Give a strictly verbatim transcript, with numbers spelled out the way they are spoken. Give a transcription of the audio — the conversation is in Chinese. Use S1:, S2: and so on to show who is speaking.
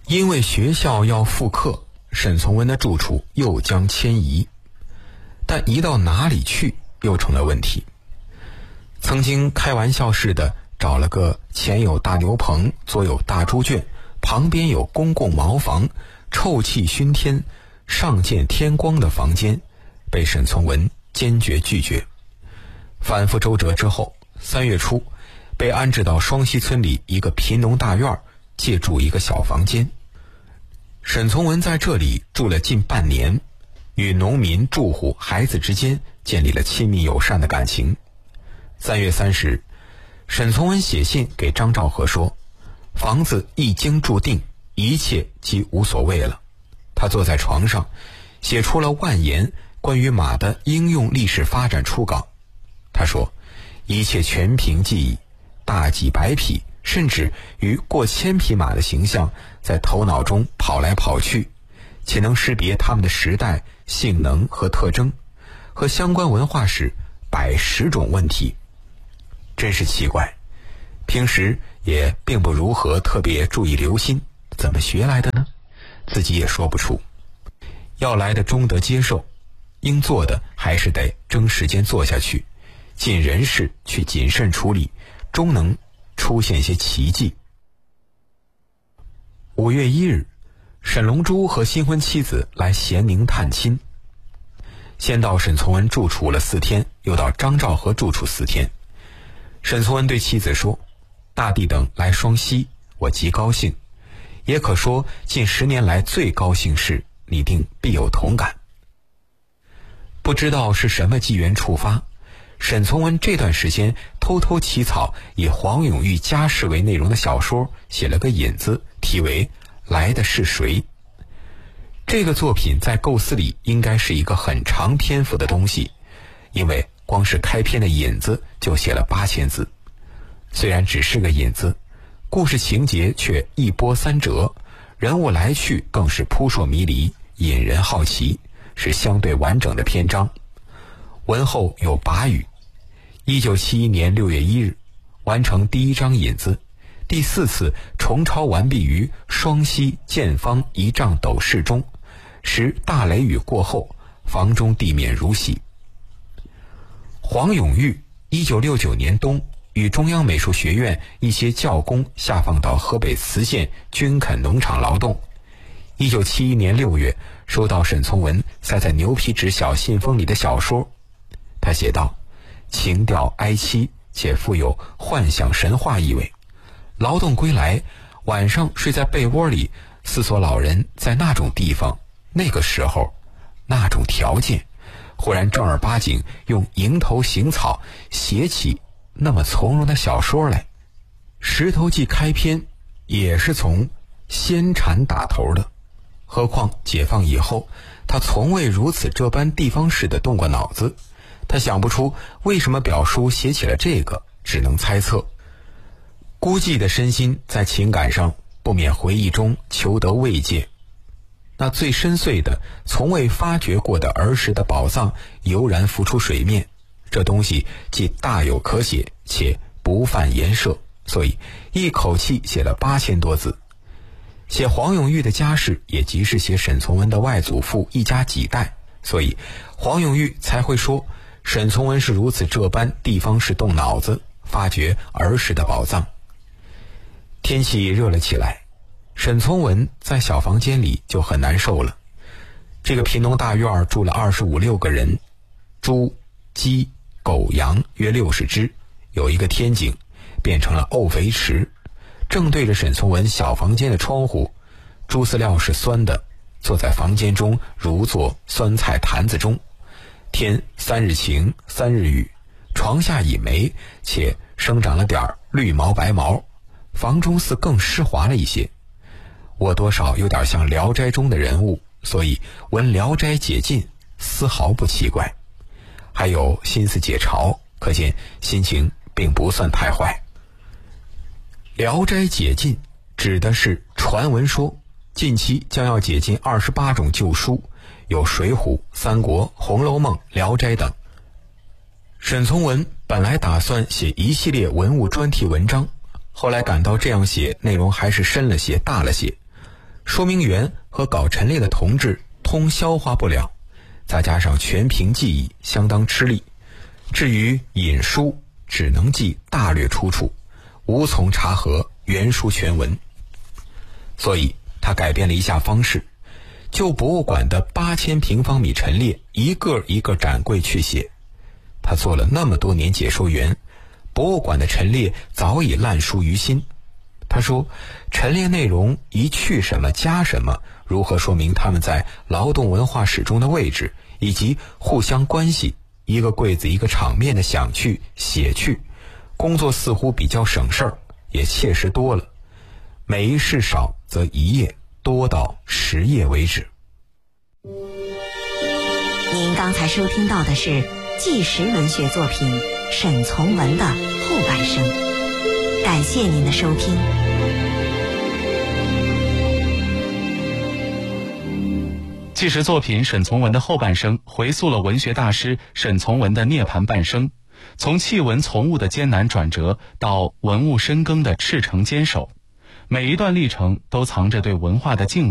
S1: 因为学校要复课，沈从文的住处又将迁移，但移到哪里去又成了问题。曾经开玩笑似的找了个前有大牛棚，左有大猪圈，旁边有公共茅房，臭气熏天，上见天光的房间，被沈从文坚决拒绝。反复周折之后，三月初被安置到双溪村里一个贫农大院，借住一个小房间。沈从文在这里住了近半年，与农民、住户、孩子之间建立了亲密友善的感情。三月三十日，沈从文写信给张兆和说，房子一经注定，一切即无所谓了。他坐在床上，写出了万言关于马的应用历史发展初稿。他说，一切全凭记忆，大几百匹甚至于过千匹马的形象在头脑中跑来跑去，且能识别它们的时代、性能和特征，和相关文化史百十种问题。真是奇怪，平时也并不如何特别注意留心，怎么学来的呢？自己也说不出。要来的终得接受，应做的还是得争时间做下去，尽人事去谨慎处理，终能出现些奇迹。五月一日，沈龙珠和新婚妻子来咸宁探亲，先到沈从文住处了四天，又到张兆和住处四天。沈从文对妻子说，大弟等来双溪，我极高兴，也可说近十年来最高兴事，你定必有同感。不知道是什么机缘触发，沈从文这段时间偷偷起草以黄永玉家事为内容的小说，写了个引子，题为《来的是谁》。这个作品在构思里应该是一个很长篇幅的东西，因为光是开篇的引子就写了八千字。虽然只是个引子，故事情节却一波三折，人物来去更是扑朔迷离，引人好奇，是相对完整的篇章。文后有跋语。一九七一年六月一日，完成第一章引子，第四次重抄完毕于双溪建方一丈斗室中，时大雷雨过后，房中地面如洗。黄永玉一九六九年冬与中央美术学院一些教工下放到河北磁县军垦农场劳动。一九七一年六月，收到沈从文塞在牛皮纸小信封里的小说。他写道，情调哀凄，且富有幻想神话意味。劳动归来，晚上睡在被窝里，思索老人在那种地方、那个时候、那种条件，忽然正儿八经用蝇头行草写起那么从容的小说来。《石头记》开篇也是从先禅打头的，何况解放以后，他从未如此这般地方式的动过脑子。他想不出为什么表叔写起了这个，只能猜测。孤寂的身心在情感上不免回忆中求得慰藉，那最深邃的从未发掘过的儿时的宝藏油然浮出水面。这东西既大有可写，且不犯言涉，所以一口气写了八千多字。写黄永玉的家事，也即是写沈从文的外祖父一家几代，所以黄永玉才会说沈从文是如此这般地方式动脑子，发掘儿时的宝藏。天气热了起来，沈从文在小房间里就很难受了。这个贫农大院住了二十五六个人，猪、鸡、狗、羊约六十只，有一个天井，变成了沤肥池，正对着沈从文小房间的窗户。猪饲料是酸的，坐在房间中如坐酸菜坛子中。天三日晴三日雨，床下已霉，且生长了点绿毛白毛，房中似更湿滑了一些。我多少有点像聊斋中的人物，所以闻聊斋解禁丝毫不奇怪，还有心思解嘲，可见心情并不算太坏。聊斋解禁指的是传闻说近期将要解禁二十八种旧书，有水浒、三国、红楼梦、聊斋等。沈从文本来打算写一系列文物专题文章，后来感到这样写内容还是深了些、大了些， 说明员和搞陈列的同志通消化不了，再加上全凭记忆，相当吃力。至于引书，只能记大略出处，无从查核原书全文。所以他改变了一下方式，就博物馆的八千平方米陈列一个一个展柜去写。他做了那么多年解说员，博物馆的陈列早已烂熟于心。他说，陈列内容一去什么加什么，如何说明他们在劳动文化史中的位置，以及互相关系，一个柜子一个场面的想去写去，工作似乎比较省事儿，也切实多了。每一事少则一页，多到十页为止。
S2: 您刚才收听到的是纪实文学作品沈从文的后半生，感谢您的收听。
S3: 纪实作品沈从文的后半生回溯了文学大师沈从文的涅槃半生，从弃文从物的艰难转折到文物深耕的赤诚坚守，每一段历程都藏着对文化的敬